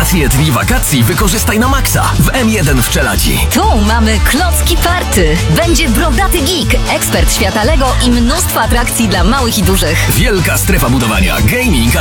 Wakacje, dni wakacji wykorzystaj na maksa w M1 w Czeladzi. Tu mamy klocki party. Będzie brodaty geek, ekspert świata Lego i mnóstwo atrakcji dla małych i dużych. Wielka strefa budowania, gaming,